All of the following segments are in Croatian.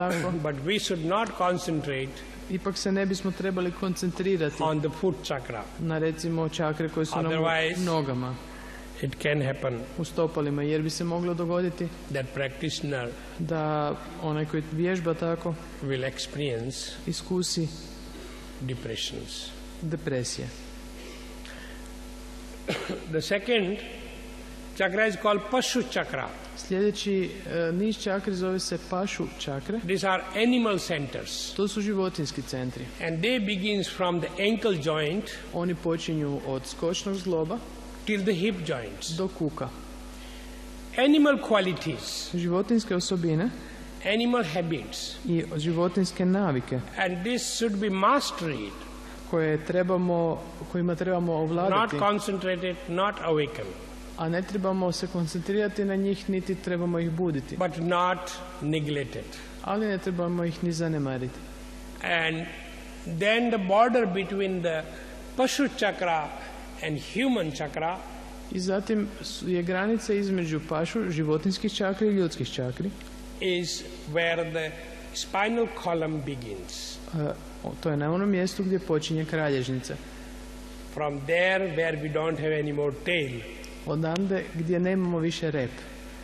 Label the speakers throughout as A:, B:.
A: But we should not concentrate
B: ipak se ne bismo trebali koncentrirati
A: on the foot chakra.
B: na recimo čakre koje su nam u nogama,
A: It can happen
B: u stopalima, jer bi se moglo dogoditi
A: that practitioner
B: da onaj koji vježba tako
A: will experience
B: iskusi
A: depressions.
B: depresije.
A: The second chakra is called Pashu chakra.
B: Sljedeći niz čakri zove se Pašu čakre.
A: These are animal centers.
B: To su životinjski centri.
A: And they begins from the ankle joint
B: Oni počinju od skočnog zgloba
A: till the hip joints.
B: do kuka.
A: Animal qualities,
B: Životinjske osobine
A: animal habits,
B: i životinjske navike
A: and this should be mastered,
B: kojima trebamo
A: not
B: ovladati,
A: concentrated, not awaken,
B: a ne trebamo se koncentrirati na njih, niti trebamo ih buditi,
A: but not neglected.
B: ali ne trebamo ih ni zanemariti.
A: And then the border between the Pashu chakra and human chakra
B: I zatim je granica između pašu, životinjskih čakri i ljudskih čakri.
A: is where the spinal column begins.
B: To je na onom mjestu gdje počinje kralježnica.
A: From there where we don't have any more tail.
B: Odande gdje nemamo više rep.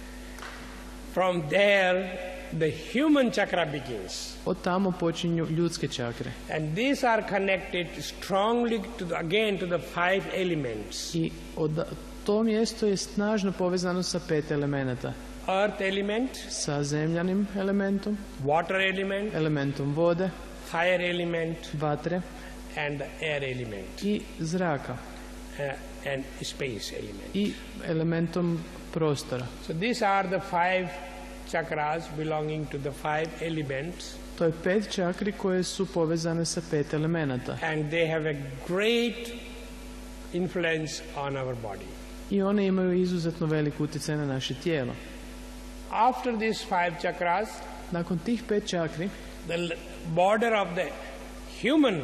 A: From there the human chakra begins.
B: Od tamo počinju ljudske čakre.
A: And these are connected strongly again to the 5 elements.
B: I to mjesto je snažno povezano sa 5 elemenata.
A: Earth element,
B: Sa zemljanim elementom,
A: water element,
B: elementom vode,
A: fire element,
B: vatre
A: and the air element,
B: i zraka
A: and space element.
B: i elementom prostora.
A: So these are the 5 chakras belonging to the 5 elements.
B: To je 5 čakri koje su povezane sa 5 elemenata.
A: And they have a great influence on our body.
B: I one imaju izuzetno velik utjecaj na naše tijelo.
A: After these 5 chakras,
B: Nakon tih 5 čakri,
A: the border of the human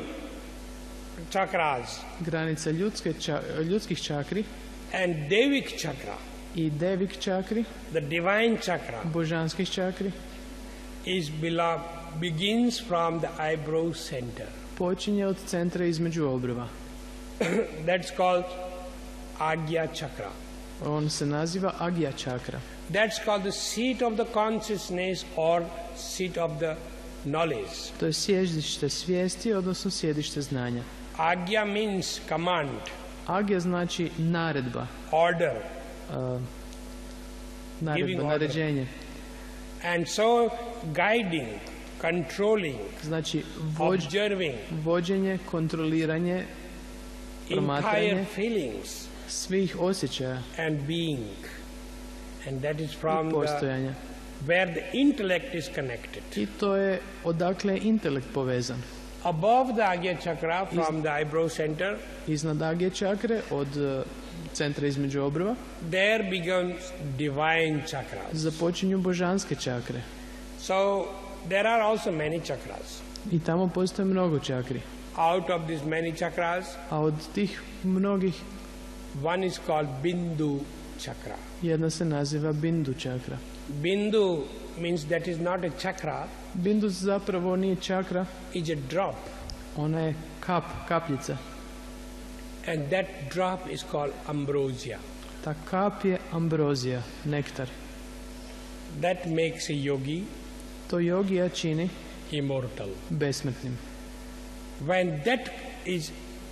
A: chakras
B: granica ljudskih čakri
A: and Devik chakra,
B: i devik čakri,
A: the divine chakra,
B: božanskih čakri,
A: begins from the eyebrow center.
B: počinje od centra između obrva.
A: That's called Agya chakra.
B: On se naziva Agya čakra.
A: That's called the seat of the consciousness or seat of the knowledge.
B: To je sjedište svijesti, odnosno sjedište znanja.
A: Agya means command,
B: Agya znači naredba,
A: order. Giving order.
B: naređenje.
A: And so guiding, controlling,
B: Znači
A: observing,
B: vođenje, kontroliranje,
A: entire
B: promatranje
A: feelings
B: svih osjećaja
A: and being. And that is from
B: i postojanja.
A: where the intellect is connected.
B: I to je odakle je intelekt povezan.
A: Above the Agya chakra, from the eyebrow center,
B: Iznad Agya čakre, od centra između obrva,
A: there begins divine chakras.
B: započinju božanske čakre.
A: So there are also many chakras.
B: I tamo postoje mnogo čakri.
A: Out of these many chakras,
B: A od tih mnogih,
A: one is called Bindu chakra.
B: jedna se naziva Bindu čakra.
A: Bindu means that is not a chakra,
B: Bindu zapravo nije čakra,
A: it's a drop.
B: ona je kapljica.
A: And that drop is called ambrosia.
B: Ta kap je ambrozija, nektar.
A: That makes a yogi
B: To jogija čini
A: immortal.
B: besmrtnim.
A: When that is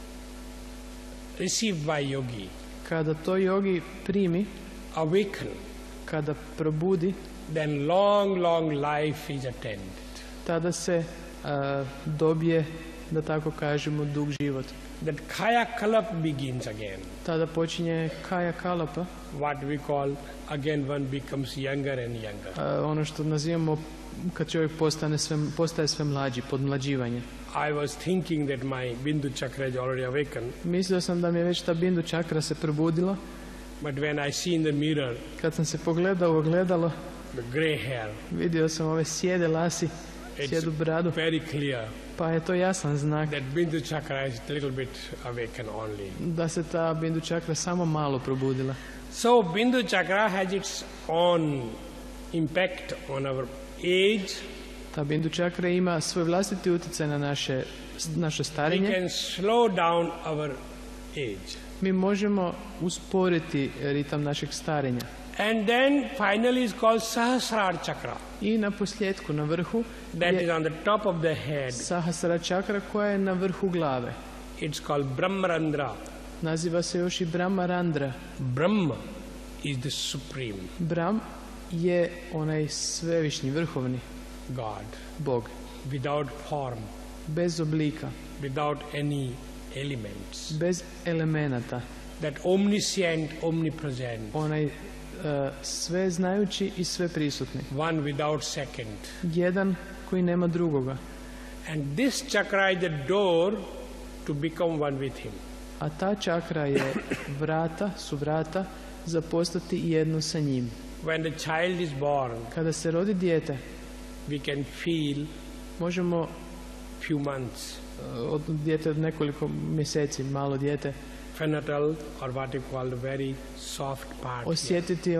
A: received by yogi,
B: Kada to jogi primi,
A: awaken,
B: kada probudi,
A: then long life is attained.
B: tada se dobije, da tako kažemo, dug život.
A: That kaya kalap begins again.
B: Tada počinje kaja kalapa,
A: What we call, again one becomes younger and younger.
B: ono što nazivamo kad čovjek postaje sve mlađi, podmlađivanje.
A: I was thinking that my Bindu chakra is already awakened,
B: Mislio sam da mi je već ta Bindu čakra se probudila.
A: but when I see in the mirror
B: Kad sam se pogledao u ogledalo,
A: the gray hair,
B: vidio sam ove sjede lasi, sjedu bradu,
A: very clear
B: pa je to jasan znak
A: that Bindu chakra is a little bit awakened only.
B: da se ta Bindu čakra samo malo probudila.
A: So Bindu chakra has its own impact on our age,
B: Ta bindu čakra ima svoj vlastiti utjecaj na naše
A: We
B: starenje.
A: can slow down our age.
B: Mi možemo usporiti ritam našeg starenja.
A: And then finally is called Sahasrara Chakra.
B: I na posljedku, na vrhu,
A: That
B: je
A: is on the top of the head.
B: Sahasrara čakra koja je na vrhu glave.
A: It's called Brahmarandra.
B: Naziva se još i Brahmarandra.
A: Brahma is the supreme
B: Brahm je onaj svevišnji, vrhovni
A: God,
B: Bog,
A: without form,
B: bez oblika,
A: without any elements.
B: bez elemenata,
A: That omniscient, omnipresent,
B: onaj sve znajući i sve prisutni,
A: one without second.
B: jedan koji nema drugoga.
A: And this chakra is the door to become one with him.
B: A ta čakra je su vrata za postati jedno sa njim.
A: When the child is born,
B: Kada se rodi dijete,
A: we can feel
B: možemo
A: few months,
B: dijete od nekoliko mjeseci, malo dijete,
A: fenital or what you call the very soft part.
B: osjetiti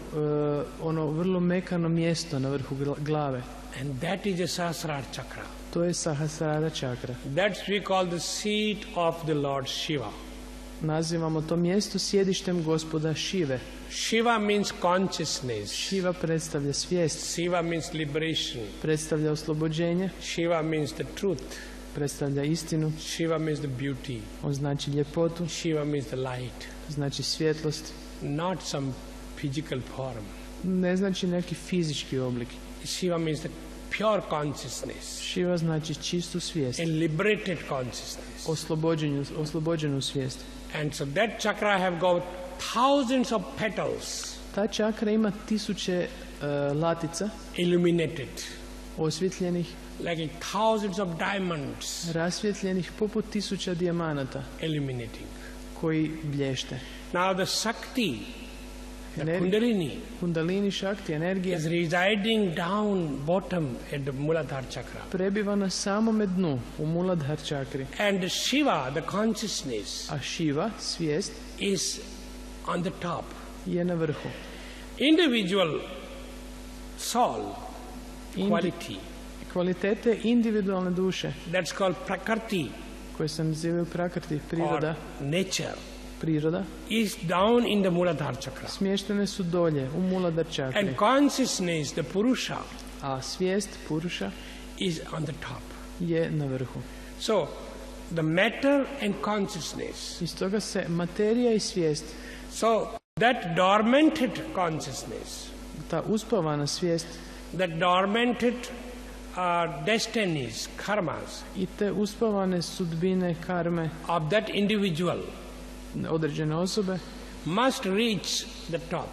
B: ono vrlo mekano mjesto na vrhu glave.
A: And that is the Sahasrara Chakra.
B: To je Sahasrara čakra.
A: That's we call the seat of the Lord Shiva.
B: Nazivamo to mjesto sjedištem gospoda Šive.
A: Shiva means consciousness.
B: Šiva predstavlja svijest,
A: Shiva means liberation.
B: predstavlja oslobođenje,
A: Shiva means the truth.
B: predstavlja istinu,
A: Shiva means the beauty.
B: on znači ljepotu,
A: Shiva means the light.
B: znači svjetlost,
A: Not some physical form.
B: ne znači neki fizički oblik.
A: Shiva means the pure consciousness.
B: Šiva znači čistu svijest,
A: A liberated consciousness.
B: oslobođenu svijest.
A: And so that chakra have got thousands of petals
B: Ta čakra ima tisuće latica
A: illuminated,
B: osvjetljenih,
A: like thousands of diamonds
B: rasvjetljenih poput tisuća dijamanata
A: illuminating.
B: koji blješte.
A: Now the Shakti, the
B: Energi-
A: Kundalini,
B: Kundalini Shakti, energija,
A: is residing down bottom at the Muladhara chakra.
B: prebiva na samome dnu, u Muladhara čakri.
A: And Shiva, the consciousness,
B: A Šiva, svijest,
A: is on the top.
B: je na vrhu.
A: Individual soul, quality,
B: Kvalitete individualne duše,
A: that's called Prakrti
B: koje se nazivaju prakrti,
A: or
B: priroda,
A: nature, is down in the Muladhara chakra.
B: smještene su dolje, u Muladhara čakri.
A: And consciousness, the Purusha,
B: A svijest, Puruša,
A: is on the top.
B: je na vrhu.
A: So, the matter and consciousness.
B: Iz toga se materija i svijest,
A: So, that dormanted consciousness,
B: ta uspavana svijest
A: that dormanted destinies, karmas
B: i te uspavane sudbine karme
A: of that individual
B: određene osobe,
A: must reach the top.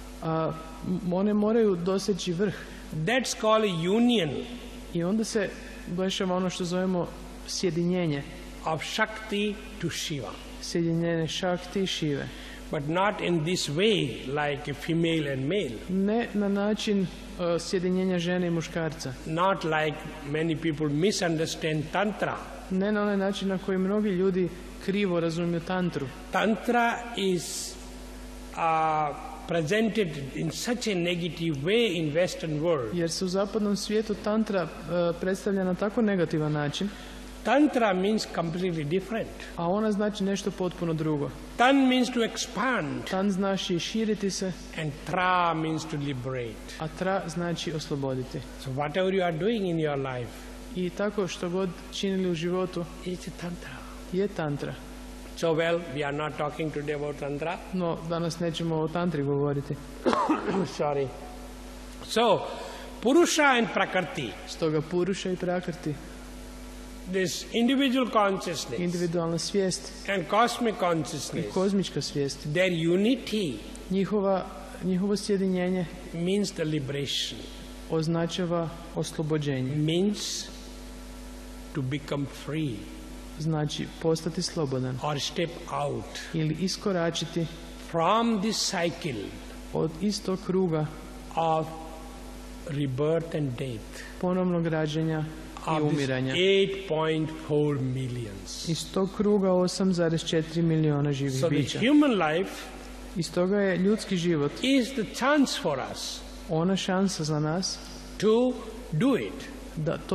B: one moraju doseći vrh.
A: That's called a union
B: I onda se dešava ono što zovemo sjedinjenje.
A: of Shakti to Shiva.
B: Sjedinjenje Shakti i Šive.
A: But not in this way, like a female and male.
B: Ne na način sjedinjenja žene i muškarca.
A: Not like many people misunderstand Tantra.
B: Ne na onaj način na koji mnogi ljudi krivo razumiju tantru.
A: Tantra is presented in such a negative way in Western world.
B: Jer se u zapadnom svijetu tantra predstavlja na tako negativan način,
A: Tantra means completely different.
B: a ona znači nešto potpuno drugo.
A: Tan means to expand,
B: Tan znači širiti se,
A: and tra means to liberate.
B: a tra znači osloboditi.
A: So whatever you are doing in your life,
B: I tako što god činili u životu
A: it's a tantra.
B: je tantra.
A: So we are not talking today about tantra.
B: No, danas nećemo o tantri govoriti.
A: Sorry. So, Purusha and Prakrti,
B: Stoga Puruša i Prakrti,
A: this individual consciousness
B: individualna svijest
A: and cosmic
B: i
A: consciousness,
B: kozmička svijest,
A: their unity
B: njihovo sjedinjenje
A: means the liberation,
B: označava oslobođenje.
A: means to become free
B: Znači postati slobodan
A: or step out
B: ili iskoračiti
A: from this cycle
B: od istog kruga
A: of rebirth and death
B: ponovnog rađenja i
A: of this
B: umiranja.
A: 8.4 millions.
B: Iz tog kruga 8,4 miliona živih
A: So the
B: bića.
A: human life
B: Iz toga je ljudski život
A: is the chance for us
B: ona šansa za nas
A: to do it.
B: da to